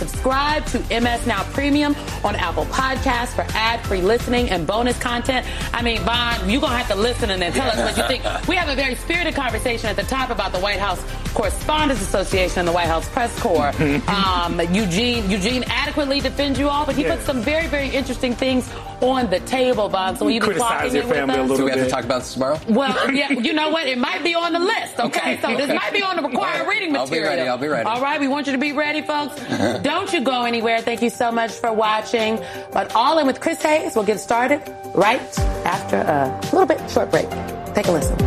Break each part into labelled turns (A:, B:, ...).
A: subscribe to MS Now Premium on Apple Podcasts for ad-free listening and bonus content. I mean, Bond, you're going to have to listen and then tell us what you think. We have a very spirited conversation at the top about the White House Correspondents Association and the White House Press Corps. Eugene adequately defends you all, but he put some very, very interesting things on the table, Bond. So will you be talking
B: your family a little bit?
C: Do we have to talk about this tomorrow?
A: Well, yeah, you know what? It might be on the list, okay? So this might be on the required reading material.
C: I'll be ready.
A: All right, we want you to be ready, folks. Don't you go anywhere. Thank you so much for watching. But All In with Chris Hayes will get started right after a little bit short break. Take a listen.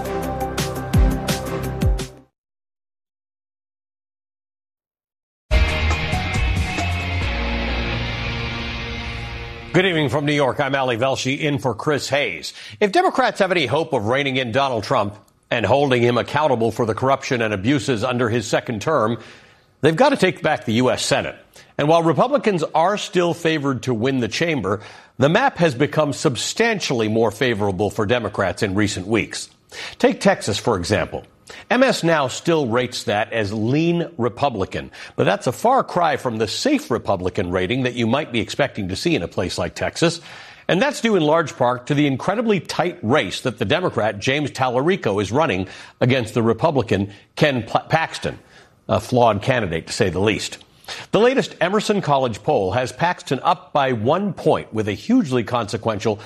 D: Good evening from New York. I'm Ali Velshi in for Chris Hayes. If Democrats have any hope of reining in Donald Trump and holding him accountable for the corruption and abuses under his second term, they've got to take back the U.S. Senate. And while Republicans are still favored to win the chamber, the map has become substantially more favorable for Democrats in recent weeks. Take Texas, for example. MS Now still rates that as lean Republican, but that's a far cry from the safe Republican rating that you might be expecting to see in a place like Texas. And that's due in large part to the incredibly tight race that the Democrat James Tallarico is running against the Republican Ken Paxton, a flawed candidate to say the least. The latest Emerson College poll has Paxton up by 1 point with a hugely consequential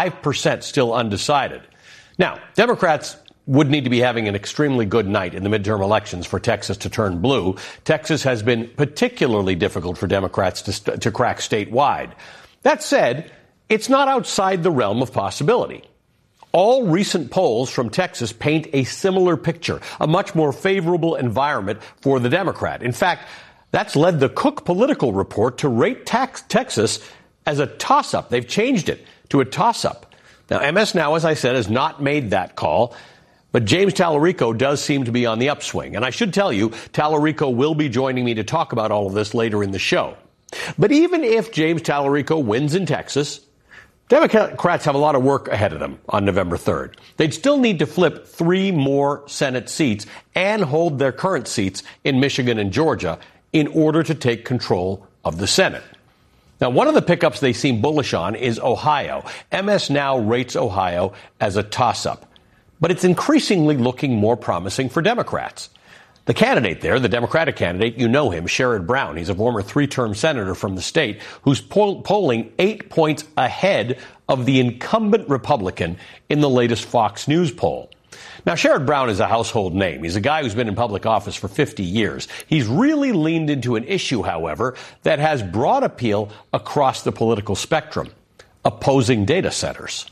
D: 5% still undecided. Now, Democrats would need to be having an extremely good night in the midterm elections for Texas to turn blue. Texas has been particularly difficult for Democrats to crack statewide. That said, it's not outside the realm of possibility. All recent polls from Texas paint a similar picture, a much more favorable environment for the Democrat. In fact, that's led the Cook Political Report to rate Texas as a toss-up. They've changed it to a toss-up. Now, MS Now, as I said, has not made that call. But James Tallarico does seem to be on the upswing. And I should tell you, Tallarico will be joining me to talk about all of this later in the show. But even if James Tallarico wins in Texas, Democrats have a lot of work ahead of them on November 3rd. They'd still need to flip 3 more Senate seats and hold their current seats in Michigan and Georgia in order to take control of the Senate. Now, one of the pickups they seem bullish on is Ohio. MS Now rates Ohio as a toss-up. But it's increasingly looking more promising for Democrats. The candidate there, the Democratic candidate, you know him, Sherrod Brown. He's a former 3-term senator from the state who's polling 8 points ahead of the incumbent Republican in the latest Fox News poll. Now, Sherrod Brown is a household name. He's a guy who's been in public office for 50 years. He's really leaned into an issue, however, that has broad appeal across the political spectrum: opposing data centers.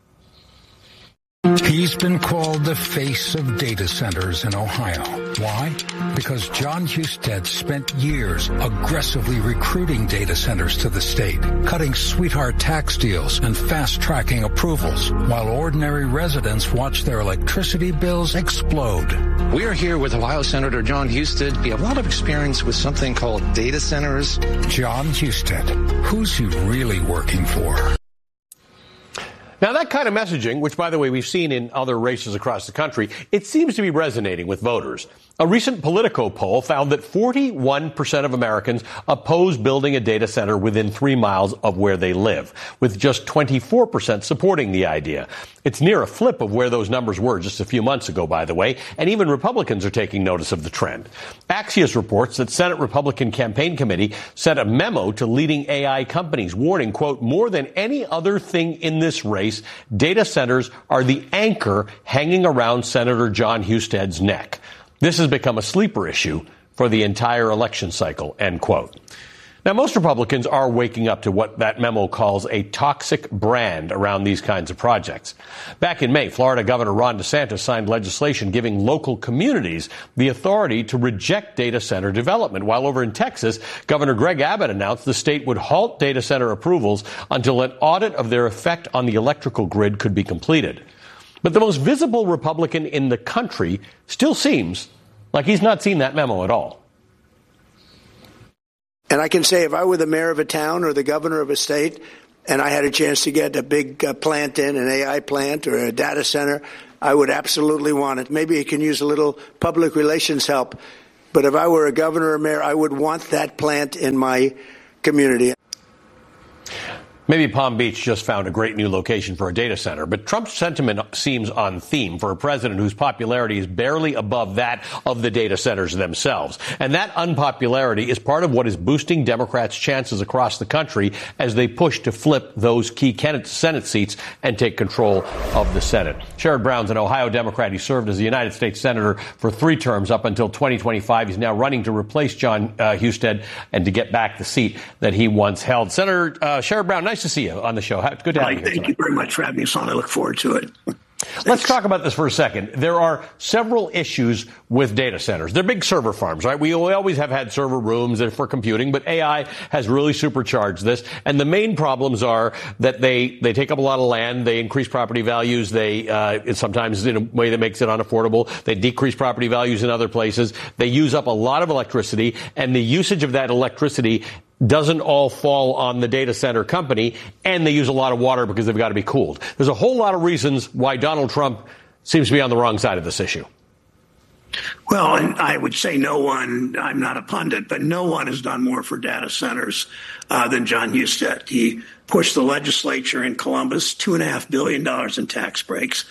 E: He's been called the face of data centers in Ohio. Why? Because Jon Husted spent years aggressively recruiting data centers to the state, cutting sweetheart tax deals and fast-tracking approvals, while ordinary residents watch their electricity bills explode.
F: We are here with Ohio Senator Jon Husted. We have a lot of experience with something called data centers.
E: Jon Husted. Who's he really working for?
D: Now, that kind of messaging, which, by the way, we've seen in other races across the country, it seems to be resonating with voters. A recent Politico poll found that 41% of Americans oppose building a data center within 3 miles of where they live, with just 24% supporting the idea. It's near a flip of where those numbers were just a few months ago, by the way, and even Republicans are taking notice of the trend. Axios reports that Senate Republican Campaign Committee sent a memo to leading AI companies warning, quote, more than any other thing in this race, data centers are the anchor hanging around Senator Jon Husted's neck. This has become a sleeper issue for the entire election cycle, end quote. Now, most Republicans are waking up to what that memo calls a toxic brand around these kinds of projects. Back in May, Florida Governor Ron DeSantis signed legislation giving local communities the authority to reject data center development, while over in Texas, Governor Greg Abbott announced the state would halt data center approvals until an audit of their effect on the electrical grid could be completed. But the most visible Republican in the country still seems like he's not seen that memo at all.
G: And I can say if I were the mayor of a town or the governor of a state and I had a chance to get a big plant in, an AI plant or a data center, I would absolutely want it. Maybe it can use a little public relations help. But if I were a governor or mayor, I would want that plant in my community.
D: Maybe Palm Beach just found a great new location for a data center, but Trump's sentiment seems on theme for a president whose popularity is barely above that of the data centers themselves. And that unpopularity is part of what is boosting Democrats' chances across the country as they push to flip those key Senate seats and take control of the Senate. Sherrod Brown's an Ohio Democrat. He served as a United States Senator for 3 terms up until 2025. He's now running to replace John Husted and to get back the seat that he once held. Senator Sherrod Brown, nice to see you on the show. Good to have you here tonight.
B: Thank you very much for having me on. I look forward to it.
D: Let's talk about this for a second. There are several issues with data centers. They're big server farms, right? We always have had server rooms for computing, but AI has really supercharged this. And the main problems are that they take up a lot of land, they increase property values, it's sometimes in a way that makes it unaffordable. They decrease property values in other places. They use up a lot of electricity, and the usage of that electricity doesn't all fall on the data center company, and they use a lot of water because they've got to be cooled. There's a whole lot of reasons why Donald Trump seems to be on the wrong side of this issue.
B: Well, and I would say no one, I'm not a pundit, but no one has done more for data centers than John Husted. He pushed the legislature in Columbus, $2.5 billion in tax breaks,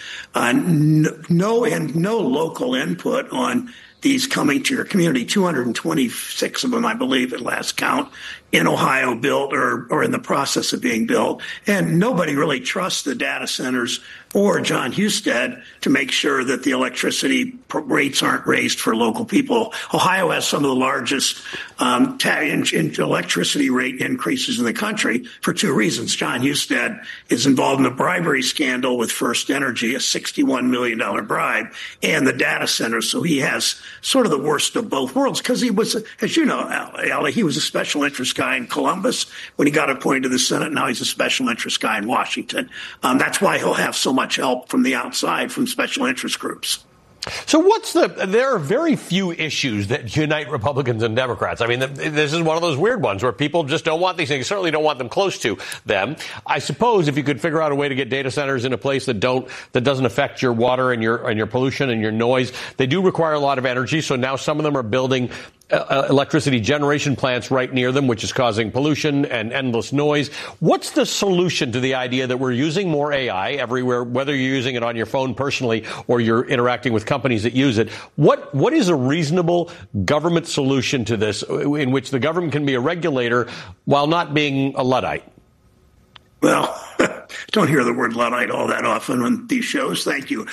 B: no local input on these coming to your community. 226 of them, I believe, at last count, in Ohio built or in the process of being built. And nobody really trusts the data centers or John Husted to make sure that the electricity rates aren't raised for local people. Ohio has some of the largest electricity rate increases in the country for 2 reasons. John Husted is involved in a bribery scandal with First Energy, a $61 million bribe, and the data centers. So he has sort of the worst of both worlds because he was, as you know, Ali, he was a special interest guy in Columbus when he got appointed to the Senate. Now he's a special interest guy in Washington. That's why he'll have so much help from the outside, from special interest groups.
D: So there are very few issues that unite Republicans and Democrats. I mean, this is one of those weird ones where people just don't want these things. Certainly don't want them close to them. I suppose if you could figure out a way to get data centers in a place that doesn't affect your water and your pollution and your noise, they do require a lot of energy. So now some of them are building electricity generation plants right near them, which is causing pollution and endless noise. What's the solution to the idea that we're using more AI everywhere, whether you're using it on your phone personally or you're interacting with companies that use it? What is a reasonable government solution to this in which the government can be a regulator while not being a Luddite?
B: Well, don't hear the word Luddite all that often on these shows. Thank you.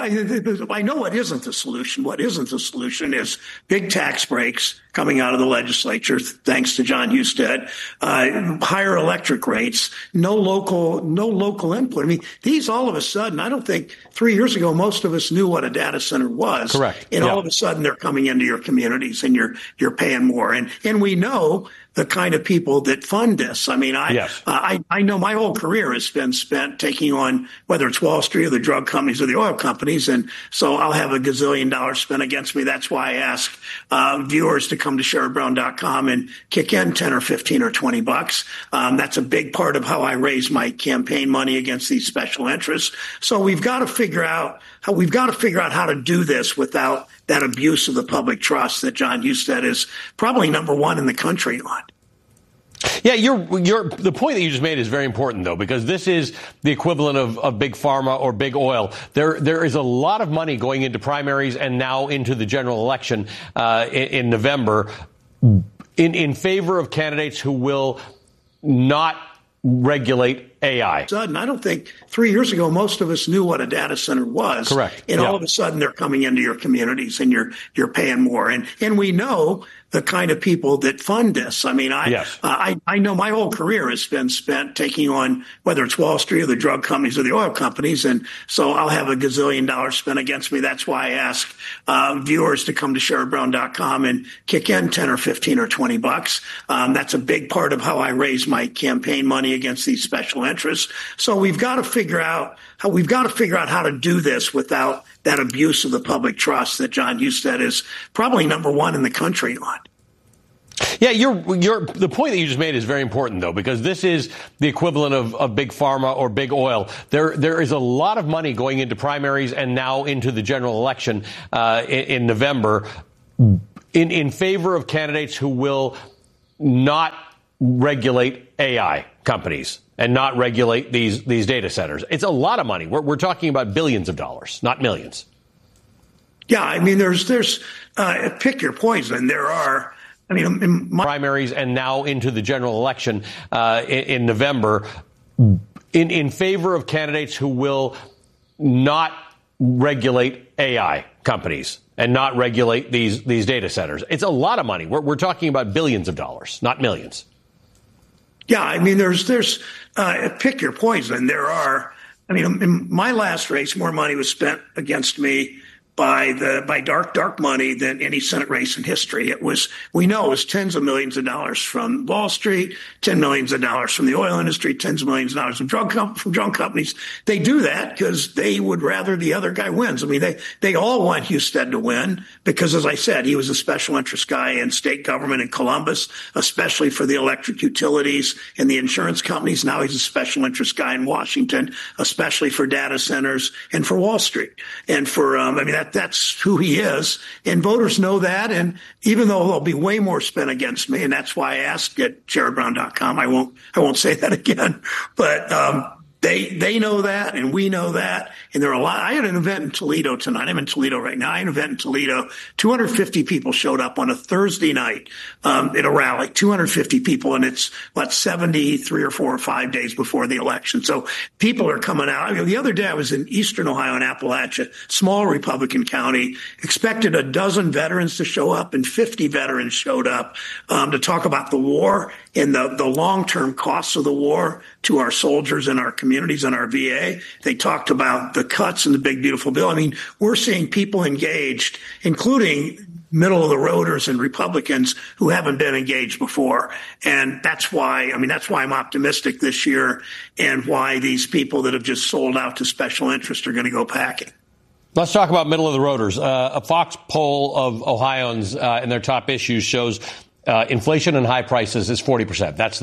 B: I know what isn't the solution. What isn't the solution is big tax breaks coming out of the legislature, thanks to John Husted, higher electric rates, no local input. I mean, these all of a sudden, I don't think 3 years ago, most of us knew what a data center was.
D: Correct.
B: And all of a sudden they're coming into your communities and you're paying more. And we know the kind of people that fund this. I mean, I know my whole career has been spent taking on whether it's Wall Street or the drug companies or the oil companies. And so I'll have $1 gazillion spent against me. That's why I ask viewers to come to SherrodBrown.com and kick in 10 or 15 or 20 bucks. That's a big part of how I raise my campaign money against these special interests. So we've got to figure out how to do this without that abuse of the public trust that John Husted is probably number one in the country on.
D: Yeah, the point that you just made is very important, though, because this is the equivalent of big pharma or big oil. There is a lot of money going into primaries and now into the general election in November in favor of candidates who will not regulate AI.
B: Sudden, I don't think 3 years ago, most of us knew what a data center was.
D: Correct.
B: And all of a sudden they're coming into your communities and you're paying more. And we know the kind of people that fund this. I mean, I know my whole career has been spent taking on whether it's Wall Street or the drug companies or the oil companies. And so I'll have $1 gazillion spent against me. That's why I ask viewers to come to SherrodBrown.com and kick in 10 or 15 or 20 bucks. That's a big part of how I raise my campaign money against these special interests. So we've got to figure out how to do this without that abuse of the public trust that John Husted is probably number one in the country on.
D: Yeah, the point that you just made is very important, though, because this is the equivalent of big pharma or big oil. There is a lot of money going into primaries and now into the general election in November in favor of candidates who will not regulate AI companies and not regulate these data centers. It's a lot of money. We're talking about billions of dollars, not millions.
B: Yeah, I mean, there's pick your poison. There are, I mean, in
D: primaries and now into the general election in November, in favor of candidates who will not regulate AI companies and not regulate these data centers. It's a lot of money. We're talking about billions of dollars, not millions.
B: Yeah, I mean, there's pick your poison. There are, I mean, in my last race, more money was spent against me by dark money than any Senate race in history. We know it was tens of millions of dollars from Wall Street, $10 million from the oil industry, tens of millions of dollars from drug companies. They do that because they would rather the other guy wins. I mean, they all want Husted to win because, as I said, he was a special interest guy in state government in Columbus, especially for the electric utilities and the insurance companies. Now he's a special interest guy in Washington, especially for data centers and for Wall Street. And for, that's who he is. And voters know that. And even though there'll be way more spent against me, and that's why I asked at jaredbrown.com, I won't say that again, but, they know that, and we know that, and there are a lot. I had an event in Toledo tonight. I'm in Toledo right now. I had an event in Toledo. 250 people showed up on a Thursday night at a rally. 250 people, and it's 73 or 4 or 5 days before the election. So people are coming out. I mean, the other day I was in Eastern Ohio in Appalachia, small Republican county. Expected a dozen veterans to show up, and 50 veterans showed up to talk about the war and the long-term costs of the war to our soldiers and our communities and our VA. They talked about the cuts in the big, beautiful bill. I mean, we're seeing people engaged, including middle-of-the-roaders and Republicans who haven't been engaged before. And that's why I'm optimistic this year and why these people that have just sold out to special interest are going to go packing.
D: Let's talk about middle-of-the-roaders. A Fox poll of Ohioans and their top issues shows inflation and high prices is 40%. That's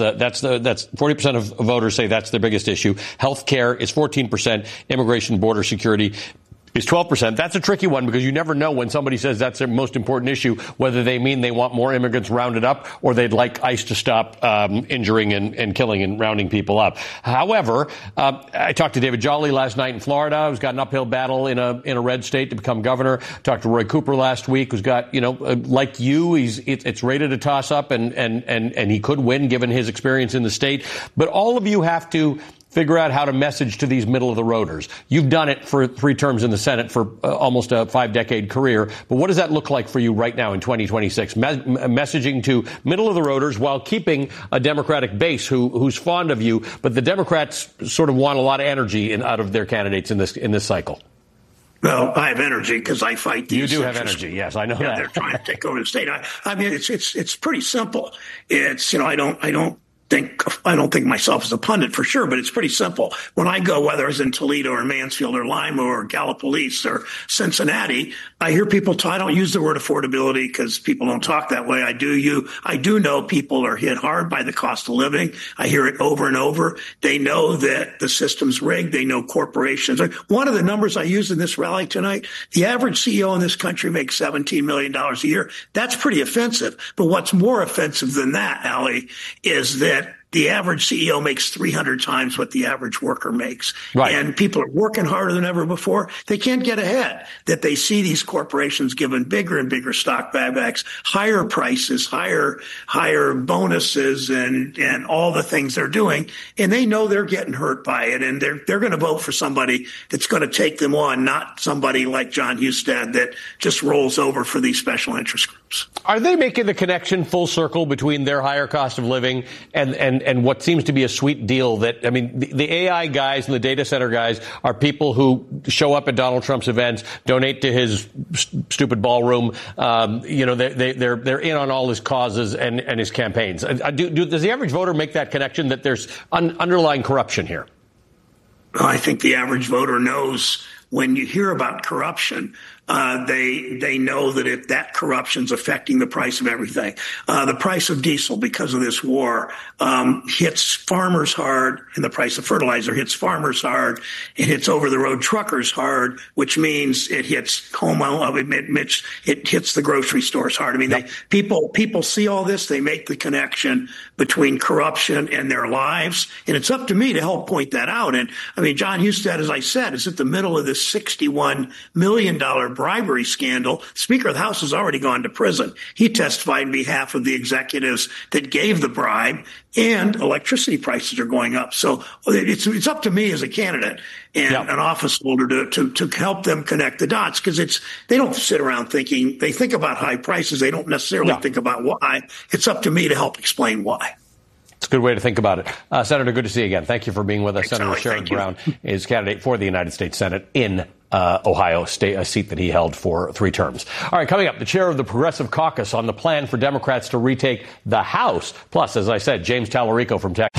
D: 40% of voters say that's their biggest issue. Healthcare is 14%. Immigration, border security is 12%. That's a tricky one because you never know when somebody says that's their most important issue, whether they mean they want more immigrants rounded up or they'd like ICE to stop injuring and killing and rounding people up. However, I talked to David Jolly last night in Florida, who's got an uphill battle in a red state to become governor. Talked to Roy Cooper last week, who's got, like you, it's rated a toss up and he could win given his experience in the state. But all of you have to figure out how to message to these middle-of-the-roaders. You've done it for 3 terms in the Senate for almost a 5-decade career. But what does that look like for you right now in 2026? Messaging to middle-of-the-roaders while keeping a Democratic base who's fond of you, but the Democrats sort of want a lot of energy out of their candidates in this cycle.
B: Well, I have energy because I fight these.
D: You do have energy, yes, I know that.
B: They're trying to take over the state. I mean, it's pretty simple. It's, I don't think myself as a pundit for sure, but it's pretty simple. When I go, whether it's in Toledo or Mansfield or Lima or Gallipolis or Cincinnati, I hear people talk. I don't use the word affordability because people don't talk that way. I do know people are hit hard by the cost of living. I hear it over and over. They know that the system's rigged. They know corporations. One of the numbers I used in this rally tonight, the average CEO in this country makes $17 million a year. That's pretty offensive. But what's more offensive than that, Allie, is that the average CEO makes 300 times what the average worker makes. Right. And people are working harder than ever before. They can't get ahead. That they see these corporations given bigger and bigger stock buybacks, higher prices, higher bonuses, and all the things they're doing. And they know they're getting hurt by it. And they're going to vote for somebody that's going to take them on, not somebody like Jon Husted that just rolls over for these special interest groups.
D: Are they making the connection full circle between their higher cost of living and what seems to be a sweet deal that, I mean, the AI guys and the data center guys are people who show up at Donald Trump's events, donate to his stupid ballroom. They're in on all his causes and his campaigns. Does the average voter make that connection that there's underlying corruption here?
B: I think the average voter knows when you hear about corruption, They know that if that corruption's affecting the price of everything, the price of diesel because of this war hits farmers hard, and the price of fertilizer hits farmers hard. It hits over-the-road truckers hard, which means it hits it hits the grocery stores hard. I mean, people see all this. They make the connection between corruption and their lives, and it's up to me to help point that out. And I mean, John Husted, as I said, is at the middle of this $61 million bribery scandal. Speaker of the House has already gone to prison. He testified on behalf of the executives that gave the bribe, and electricity prices are going up. So it's up to me as a candidate and an office holder to help them connect the dots, because they don't sit around thinking. They think about high prices. They don't necessarily think about why. It's up to me to help explain why.
D: It's a good way to think about it. Senator, good to see you again. Thank you for being with us.
B: Thanks,
D: Senator Sherrod Brown is candidate for the United States Senate in Ohio State, a seat that he held for 3 terms. All right, coming up, the chair of the Progressive Caucus on the plan for Democrats to retake the House. Plus, as I said, James Tallarico from Texas.